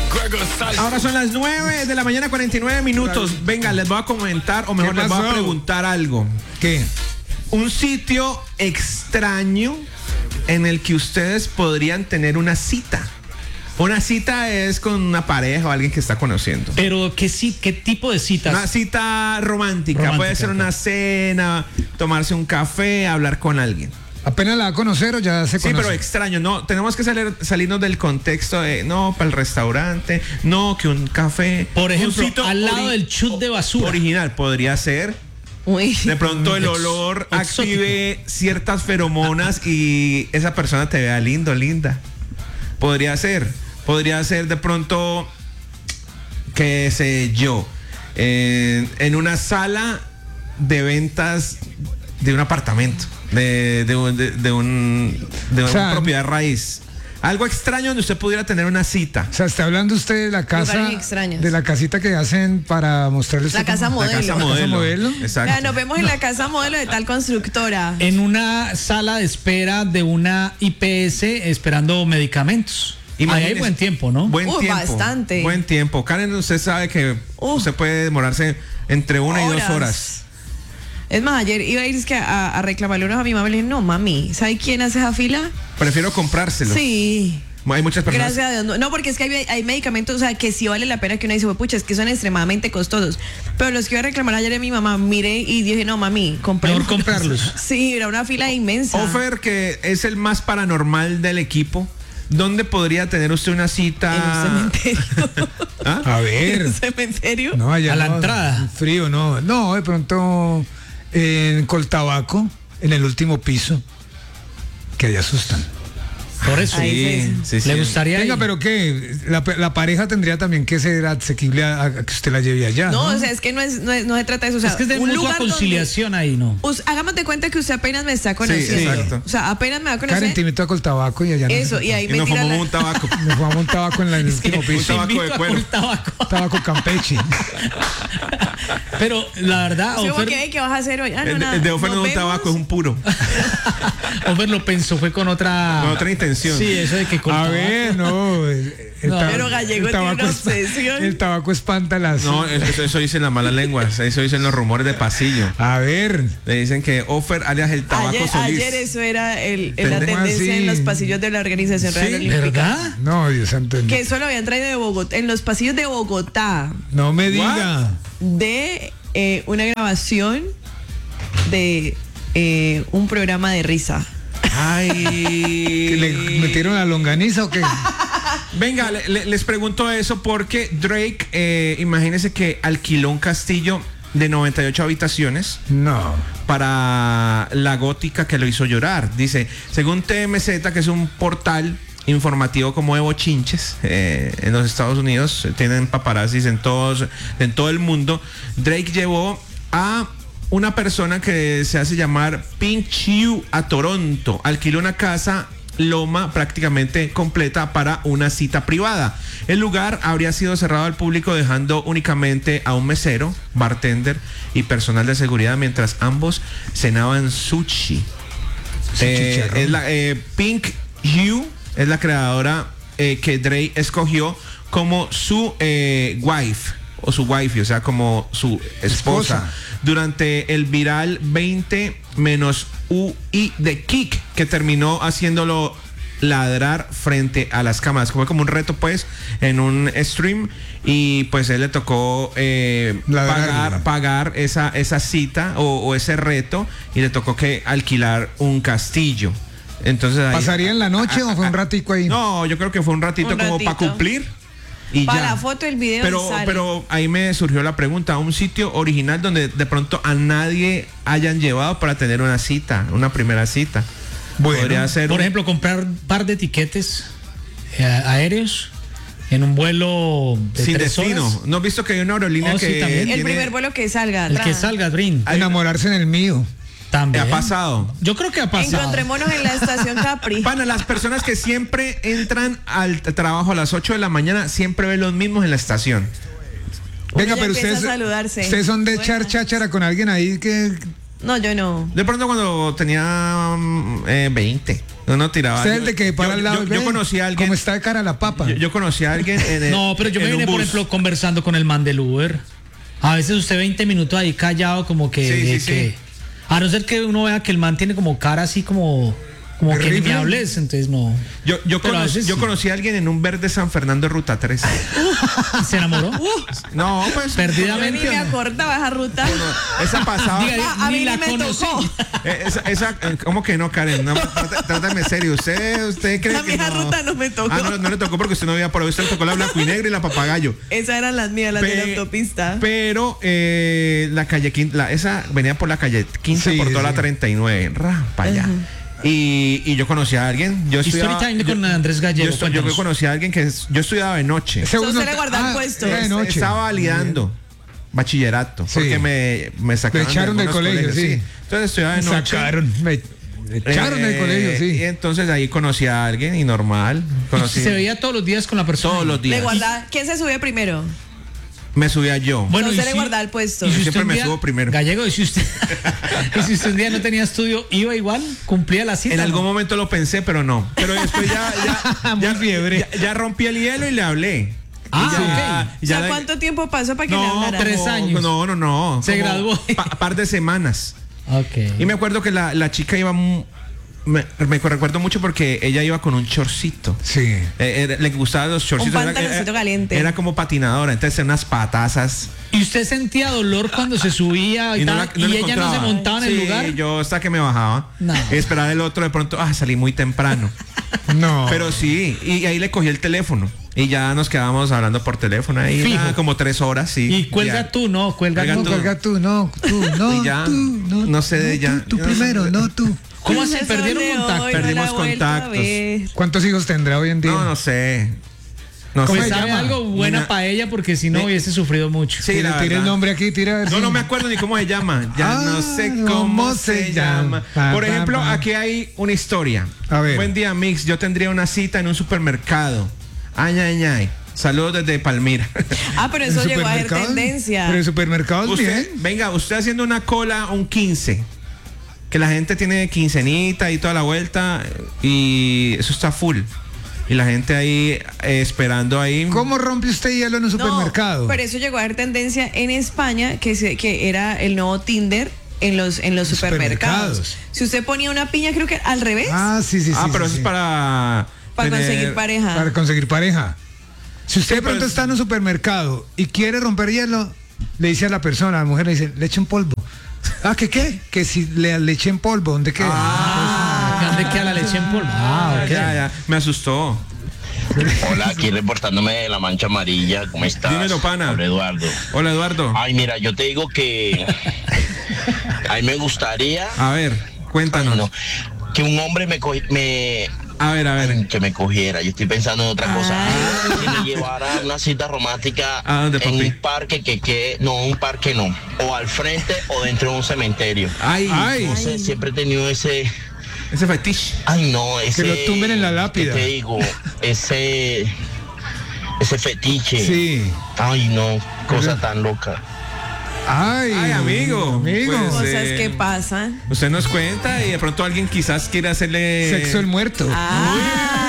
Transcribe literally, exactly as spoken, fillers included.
Ahora son las nueve de la mañana, cuarenta y nueve minutos. Venga, les voy a comentar, o mejor les voy a preguntar algo. ¿Qué? Un sitio extraño en el que ustedes podrían tener una cita. Una cita es con una pareja o alguien que está conociendo. Pero, ¿qué, ¿qué tipo de citas? Una cita romántica. romántica Puede ser una cena, tomarse un café, hablar con alguien. ¿Apenas la va a conocer o ya se conoce? Sí, pero extraño. No, tenemos que salir, salirnos del contexto de, no, para el restaurante, no, que un café. Por ejemplo, al lado del chut de basura. Original, podría ser. Uy. De pronto el olor Ex, active exótico. Ciertas feromonas y esa persona te vea lindo, linda. Podría ser. Podría ser de pronto, qué sé yo, eh, en una sala de ventas de un apartamento, de, de, de, de, un, de o sea, una propiedad raíz. Algo extraño donde usted pudiera tener una cita. O sea, está hablando usted de la casa, de la casita que hacen para mostrarles. La casa modelo. La casa modelo. La casa modelo. Exacto. Ya, nos vemos en la casa modelo de tal constructora. En una sala de espera de una I P S esperando medicamentos. Ahí hay buen tiempo, ¿no? Buen uh, tiempo. Bastante. Buen tiempo. Karen, usted sabe que uh, usted puede demorarse entre una horas. y dos horas. Es más, ayer iba a ir es que a, a reclamarle unos a mi mamá. Le dije, no, mami, ¿sabe quién hace esa fila? Prefiero comprárselo. Sí. Hay muchas personas. Gracias a Dios. No, no, porque es que hay, hay medicamentos, o sea, que sí vale la pena que uno dice, pucha, es que son extremadamente costosos. Pero los que iba a reclamar ayer a mi mamá, miré y dije, no, mami, compré. Mejor comprarlos. Sí, era una fila inmensa. Ofer, que es el más paranormal del equipo. ¿Dónde podría tener usted una cita? En un cementerio. ¿Ah? A ver. ¿En un cementerio? No, allá a la no, entrada. Frío, no. No, de pronto en Coltabaco, en el último piso, que allá asustan. Por eso. Sí, sí, sí. ¿Le gustaría? Venga, ir? pero ¿qué? La, la pareja tendría también que ser asequible a, a que usted la lleve allá. No, no, o sea, es que no, es, no, es, no se trata de eso. O sea, es que es de un mutua lugar conciliación donde, ahí, ¿no? Us, hagamos de cuenta que usted apenas me está conociendo. Sí, exacto. O sea, apenas me va a conocer. Karen, te invito a Coltabaco y allá no. Eso, y ahí Y me nos tira fumamos la... un tabaco. Nos fumamos un tabaco en, la, en el último piso. Un tabaco de cuero. Tabaco. Tabaco Campeche. Pero la verdad, ¿Cómo Ofer, que, ¿qué vas a hacer hoy? Ah, no, El, nada. el de Ofer no es un ¿Nos vemos? tabaco, es un puro. Ofer lo pensó, fue con otra. Con otra intención. Sí, eso de que con A tabaco. ver, no. El, el No. tabaco, Pero Gallego el tiene tabaco una es- obsesión. El tabaco espanta las. No, eso, eso dicen las malas lenguas. Eso dicen los rumores de pasillo. A ver. Le dicen que Ofer, alias el tabaco Ayer, Solís. ayer eso era el, el- la ¿Entendés? tendencia así? en los pasillos de la Organización Sí, Real Olímpica. ¿Verdad? No, Dios santo. Que eso lo habían traído de Bogotá, en los pasillos de Bogotá, No me diga. de eh, una grabación de eh, un programa de risa. Ay. ¿Que ¿Le metieron la longaniza o qué? Venga, le- le- les pregunto eso porque Drake, eh, imagínense que alquiló un castillo de noventa y ocho habitaciones No. para la gótica que lo hizo llorar. Dice, según T M Z, que es un portal informativo como de bochinches eh, en los Estados Unidos, tienen paparazzis en todos, en todo el mundo. Drake llevó a una persona que se hace llamar Pink Chiu a Toronto, alquiló una casa loma prácticamente completa para una cita privada. El lugar habría sido cerrado al público, dejando únicamente a un mesero, bartender y personal de seguridad mientras ambos cenaban sushi. Eh, es la, eh, Pink Yu es la creadora eh, que Drake escogió como su eh, wife o su wifey, o sea, como su esposa, Esposa. durante el viral veinte menos U I de Kik, que terminó haciéndolo ladrar frente a las cámaras. Fue como un reto, pues, en un stream, y pues él le tocó eh, Ladrarle. pagar, pagar esa, esa cita o, o ese reto, y le tocó que alquilar un castillo. Entonces ahí, ¿Pasaría en la noche o fue un ratico ahí? no, yo creo que fue un ratito Un como ratito. para cumplir. Y Para ya. la foto, el video Pero, sale. pero ahí me surgió la pregunta, un sitio original donde de pronto a nadie hayan llevado para tener una cita, una primera cita. Bueno, Podría ser Por un- ejemplo, comprar un par de tiquetes eh, aéreos en un vuelo de sin tres destino. horas. ¿No has visto que hay una aerolínea Oh, sí, que también. El tiene- primer vuelo que salga. El tra. que salga, Brin. enamorarse en el mío. También. ha pasado? Yo creo que ha pasado. Encontrémonos en la estación Capri. Pana, las personas que siempre entran al t- trabajo a las ocho de la mañana siempre ven los mismos en la estación. Venga, ya pero empieza ustedes, a saludarse. ustedes son de Buenas. echar cháchara con alguien ahí que No, yo no. De pronto cuando tenía mm, eh, veinte, uno tiraba. Usted es yo- el de que para yo, al lado yo, y ve yo conocí a alguien. Como está de cara a la papa. Yo, yo conocí a alguien en el- No, pero yo me en un vine, por bus. ejemplo, conversando con el man del Uber. A veces usted veinte minutos ahí callado, como que. Sí, sí, de sí. que- a no ser que uno vea que el man tiene como cara así como. Como que ni Terrible. me hables, entonces no. Yo, yo, Pero a conocí, veces yo sí. conocí a alguien en un verde San Fernando Ruta tres. ¿Se enamoró? No, pues. Yo ni Perdidamente. me ¿o no? acordaba esa ruta. Esa pasaba. Diga, Ah, a ni mí la ni me conocí. tocó. Eh, Esa, esa, eh, ¿cómo que no, Karen? No, trata- trátame serio. ¿Usted, usted cree A que mí esa no? ruta no me tocó. Ah, no, no le tocó porque usted no había por ahí. Usted le tocó la blanco y negro y la papagayo. Esas eran las mías, las de la Pe- autopista. Pero eh, la calle quince, la, esa venía por la calle quince Sí, por toda sí. la treinta y nueve, ra, para allá. Y, y yo conocí a alguien. Yo Story estudiaba, time yo, con Andrés Gallego, Yo, estu- yo cuéntanos. conocí a alguien que es- yo estudiaba de noche. Ese Usted uno- le guarda el ah, puesto. era de noche. Estaba validando bachillerato. Sí. Porque me, me sacaron Me echaron del algunos colegio, colegios, sí. Entonces estudiaba de Me noche. sacaron. Me, me echaron del Eh, colegio, Y sí. entonces ahí conocí a alguien y normal. Conocí Se veía todos los días con la persona. todos los Le días. guardaba. ¿Quién se sube primero? Me subía yo. Bueno, No y se le si- guarda el puesto. y si Siempre usted un me día- subo primero. Gallego, y si usted, y si usted un día no tenía estudio, ¿iba igual? ¿Cumplía la cita? En no? algún momento lo pensé, pero no. Pero después ya, ya, Muy ya, fiebre. ya, ya rompí el hielo y le hablé. Ah, Y ya- ok. O sea, ya- ¿cuánto tiempo pasó para que le No, hablara? tres como- años. No, no, no. Se como graduó. pa- par de semanas. Ok. Y me acuerdo que la, la chica iba. mu- Me, me recuerdo mucho porque ella iba con un chorcito. Sí. Eh, era- le gustaban los chorcitos. Un era- pantaloncito era, caliente. Era como patinadora, entonces unas patazas. ¿Y usted sentía dolor cuando se subía y, Y, no tal, la- no y la ella no se encontraba. montaba en el Sí, lugar? yo hasta que me bajaba. No. Y esperaba el otro de pronto. Ah, salí muy temprano. No. Pero sí, y ahí le cogí el teléfono. Y ya nos quedábamos hablando por teléfono ahí. Fijo. ah, como tres horas, sí. Y cuelga Ya. tú, ¿no? Cuelga, Cuelga no, tú. tú. cuelga tú, no, tú, no, Y ya, tú, no, no sé de ella. Tú, tú Yo no sé. primero, no tú. ¿Cómo se Ese perdieron sol de contacto? hoy no la Perdimos he vuelto a contactos. ver. ¿Cuántos hijos tendrá hoy en día? No, no sé. No ¿Cómo Pues sé. se sabe llama? algo buena Nina- para ella porque si no Ni- hubiese sufrido mucho. Sí, Tira, la tira el verdad. nombre aquí, tira. a ver No, si- no me acuerdo ni cómo se llama. Ya Ah, no sé ¿cómo cómo se se llama? llama. Pa, Por pa, ejemplo, pa. aquí hay una historia. A ver. Buen día, Mix. Yo tendría una cita en un supermercado. Ay, ay, ay. Saludos desde Palmira. Ah, pero ¿En eso llegó a ser supermercados? tendencia. Pero en supermercados Usted, bien. venga, usted haciendo una cola un quince. Que la gente tiene quincenita y toda la vuelta. Y eso está full. Y la gente ahí eh, esperando ahí. ¿Cómo rompe usted hielo en un supermercado? No, pero eso llegó a ser tendencia en España, que, se, que era el nuevo Tinder en los, en los supermercados. Supermercados. Si usted ponía una piña, creo que al revés, Ah, sí, sí, sí. Ah, sí, pero sí. eso es para. para tener- conseguir pareja. Para conseguir pareja. Si usted de pronto pero- está en un supermercado y quiere romper hielo, le dice a la persona, a la mujer le dice, le echen polvo. Ah, ¿qué qué? Que si le, le echen polvo, ¿dónde queda? Ah, ¿dónde queda la leche en polvo? Ah, ok. Ya, ya. Me asustó. Hola, aquí reportándome de la mancha amarilla. ¿Cómo estás? Dímelo, pana. Hola, Eduardo. Hola, Eduardo. Ay, mira, yo te digo que a mí me gustaría A ver, cuéntanos. no, que un hombre me, cogi- me A ver, a ver. que me cogiera. Yo estoy pensando en otra cosa. Ay. Que me llevara a una cita romántica ¿A dónde, en papi? un parque que quede, no, un parque no, o al frente o dentro de un cementerio. Ay, Ay. No sé, siempre he tenido ese, ese fetiche. ay no, ese. lo tumben en la lápida. ¿Qué te digo? Ese, ese fetiche. Sí. Ay no, cosa tan loca. Ay, Ay, amigo. Amigo. Pues, Cosas eh, que pasan. Usted nos cuenta y de pronto alguien quizás quiere hacerle. Sexo el muerto. Ah,